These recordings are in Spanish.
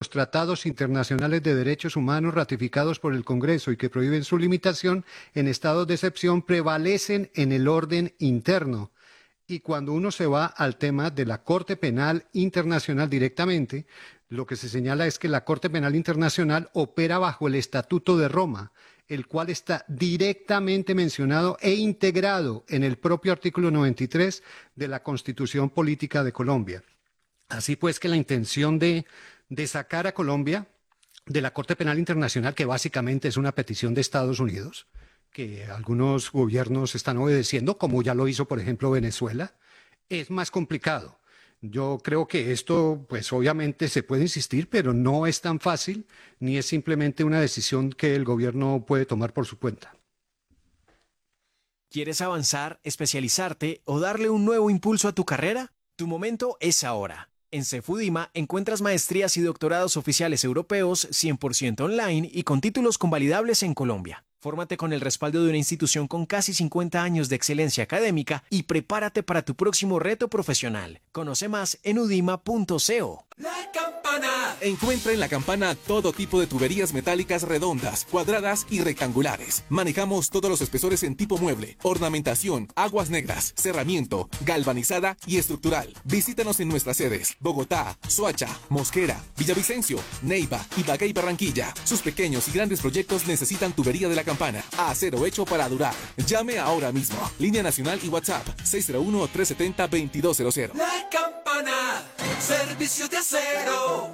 los tratados internacionales de derechos humanos ratificados por el Congreso y que prohíben su limitación en estados de excepción prevalecen en el orden interno. Y cuando uno se va al tema de la Corte Penal Internacional directamente, lo que se señala es que la Corte Penal Internacional opera bajo el Estatuto de Roma, el cual está directamente mencionado e integrado en el propio artículo 93 de la Constitución Política de Colombia. Así pues que la intención de sacar a Colombia de la Corte Penal Internacional, que básicamente es una petición de Estados Unidos, que algunos gobiernos están obedeciendo, como ya lo hizo, por ejemplo, Venezuela, es más complicado. Yo creo que esto, pues obviamente se puede insistir, pero no es tan fácil, ni es simplemente una decisión que el gobierno puede tomar por su cuenta. ¿Quieres avanzar, especializarte o darle un nuevo impulso a tu carrera? Tu momento es ahora. En Cefudima encuentras maestrías y doctorados oficiales europeos 100% online y con títulos convalidables en Colombia. Fórmate con el respaldo de una institución con casi 50 años de excelencia académica y prepárate para tu próximo reto profesional. Conoce más en udima.co. La Campana. Encuentra en La Campana todo tipo de tuberías metálicas redondas, cuadradas y rectangulares. Manejamos todos los espesores en tipo mueble, ornamentación, aguas negras, cerramiento, galvanizada y estructural. Visítanos en nuestras sedes: Bogotá, Soacha, Mosquera, Villavicencio, Neiva, Ibagué y Barranquilla. Sus pequeños y grandes proyectos necesitan tubería de La Campana. Acero hecho para durar. Llame ahora mismo. Línea nacional y WhatsApp 601-370-2200. La Campana. Servicios de acero.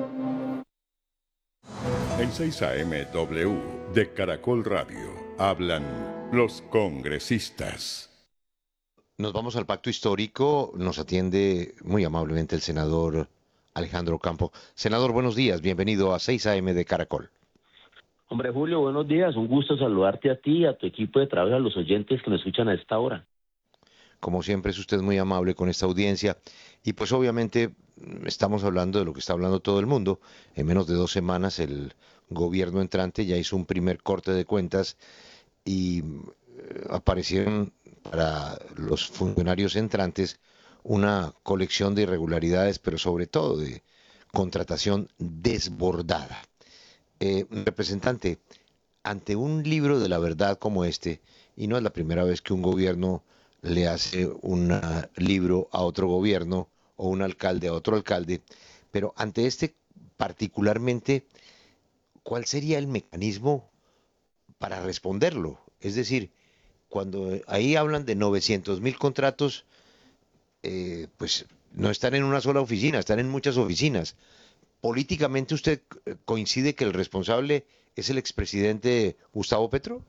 En 6 AM W de Caracol Radio hablan los congresistas. Nos vamos al pacto histórico. Nos atiende muy amablemente el senador Alejandro Campo. Senador, buenos días. Bienvenido a 6 AM de Caracol. Hombre, Julio, buenos días. Un gusto saludarte a ti, a tu equipo de trabajo, a los oyentes que nos escuchan a esta hora. Como siempre, es usted muy amable con esta audiencia. Y pues obviamente estamos hablando de lo que está hablando todo el mundo. En menos de 2 semanas el gobierno entrante ya hizo un primer corte de cuentas y aparecieron para los funcionarios entrantes una colección de irregularidades, pero sobre todo de contratación desbordada. Representante, ante un libro de la verdad como este, y no es la primera vez que un gobierno le hace un libro a otro gobierno o un alcalde a otro alcalde, pero ante este particularmente, ¿cuál sería el mecanismo para responderlo? Es decir, cuando ahí hablan de 900.000 contratos, pues no están en una sola oficina, están en muchas oficinas. ¿Políticamente usted coincide que el responsable es el expresidente Gustavo Petro?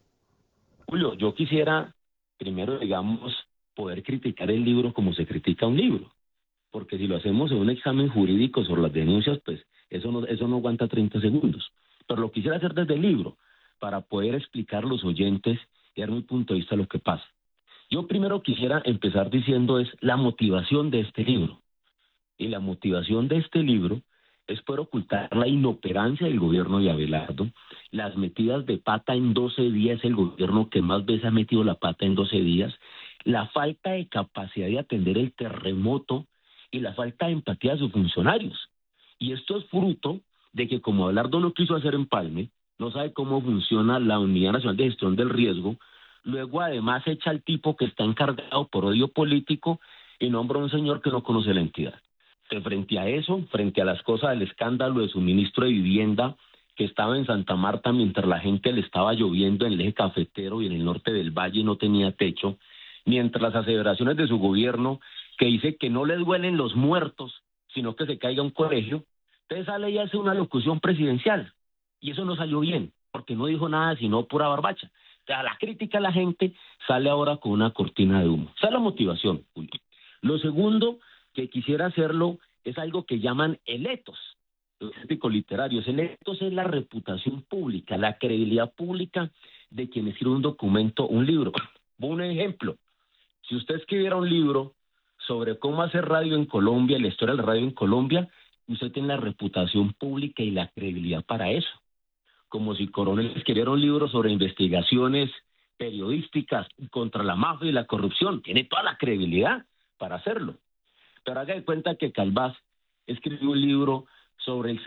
Julio, yo quisiera primero, digamos, poder criticar el libro como se critica un libro, porque si lo hacemos en un examen jurídico sobre las denuncias, pues eso no aguanta 30 segundos. Pero lo quisiera hacer desde el libro, para poder explicar a los oyentes y dar mi punto de vista de lo que pasa. Yo primero quisiera empezar diciendo es la motivación de este libro. Y la motivación de este libro es poder ocultar la inoperancia del gobierno de Abelardo, las metidas de pata en 12 días, el gobierno que más veces ha metido la pata en 12 días, la falta de capacidad de atender el terremoto y la falta de empatía de sus funcionarios. Y esto es fruto de que, como Abelardo lo quiso hacer en Palme, no sabe cómo funciona la Unidad Nacional de Gestión del Riesgo, luego además echa al tipo que está encargado por odio político y nombra a un señor que no conoce la entidad. Frente a eso, frente a las cosas del escándalo de su ministro de Vivienda, que estaba en Santa Marta mientras la gente le estaba lloviendo en el eje cafetero y en el norte del valle no tenía techo, mientras las aseveraciones de su gobierno, que dice que no le duelen los muertos, sino que se caiga un colegio, entonces sale y hace una locución presidencial, y eso no salió bien, porque no dijo nada sino pura barbacha. O sea, la crítica a la gente sale ahora con una cortina de humo. Esa es la motivación, Julio. Lo segundo que quisiera hacerlo es algo que llaman el etos, los éticos literarios. El etos es la reputación pública, la credibilidad pública de quien escribe un documento, un libro. Un ejemplo, si usted escribiera un libro sobre cómo hacer radio en Colombia, la historia de la radio en Colombia, usted tiene la reputación pública y la credibilidad para eso. Como si Coronel escribiera un libro sobre investigaciones periodísticas contra la mafia y la corrupción, tiene toda la credibilidad para hacerlo. Pero haga de cuenta que Calvás escribió un libro sobre el